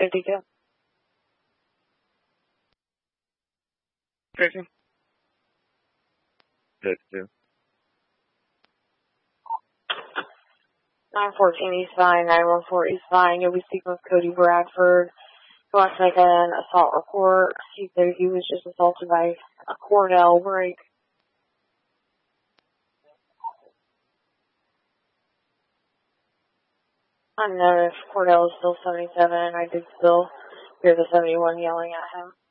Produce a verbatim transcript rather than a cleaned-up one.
fifty-two. fifty. fifty-two. nine fourteen East Vine, nine one four East Vine. You'll be speaking with Cody Bradford. He wants to make an assault report. He said he was just assaulted by a Cornell break. I don't know if Cordell is still seventy-seven. I did still hear the seventy-one yelling at him.